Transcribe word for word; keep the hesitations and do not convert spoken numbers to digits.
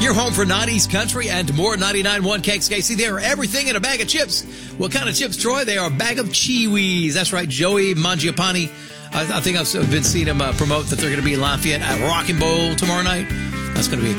Your home for nineties country and more. ninety-nine point one K X K C. They are everything in a bag of chips. What kind of chips, Troy? They are a bag of Chewies. That's right. Joey Mangiapane. I, I think I've been seeing him uh, promote that they're going to be in Lafayette at Rocking Bowl tomorrow night. That's going to be a